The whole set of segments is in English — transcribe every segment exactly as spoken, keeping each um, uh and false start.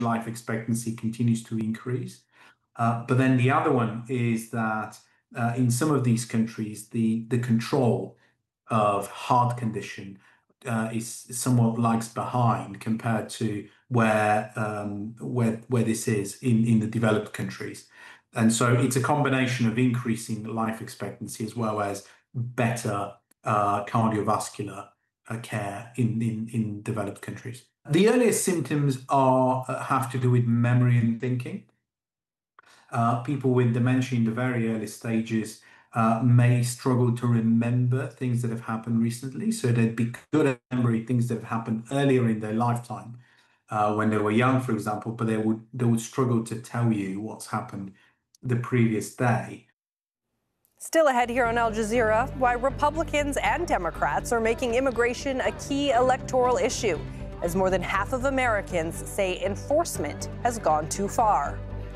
life expectancy continues to increase. Uh, but then the other one is that uh, in some of these countries, the, the control of heart condition uh, is somewhat lags behind compared to where um, where where this is in, in the developed countries. And so it's a combination of increasing life expectancy as well as better uh, cardiovascular uh, care in, in, in developed countries. The earliest symptoms are uh, have to do with memory and thinking. Uh, people with dementia in the very early stages uh, may struggle to remember things that have happened recently. So they'd be good at remembering things that have happened earlier in their lifetime, uh, when they were young, for example, but they would they would struggle to tell you what's happened the previous day. Still ahead here on Al Jazeera, why Republicans and Democrats are making immigration a key electoral issue, as more than half of Americans say enforcement has gone too far.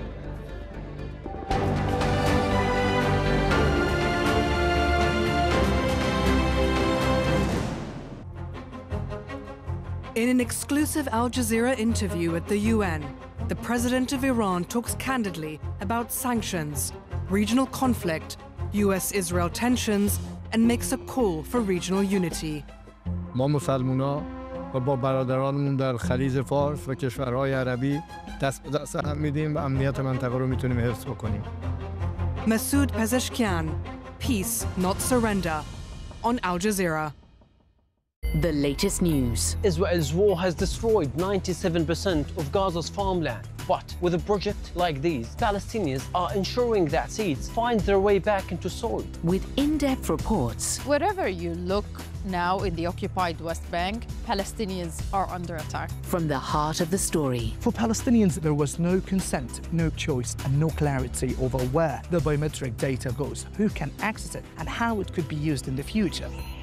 In an exclusive Al Jazeera interview at the U N, the president of Iran talks candidly about sanctions, regional conflict, U S Israel tensions, and makes a call for regional unity. ما مسلمونا و با برادرانمون در خلیج فارس و کشورهای عربی دست به دست هم میدیم و امنیت منطقه رو میتونیم حفظ بکنیم. Masoud Pezeshkian, Peace, Not Surrender, on Al Jazeera. The latest news. Israel's war has destroyed ninety-seven percent of Gaza's farmland. But with a project like these, Palestinians are ensuring that seeds find their way back into soil. With in-depth reports. Wherever you look now in the occupied West Bank, Palestinians are under attack. From the heart of the story. For Palestinians, there was no consent, no choice, and no clarity over where the biometric data goes, who can access it, and how it could be used in the future.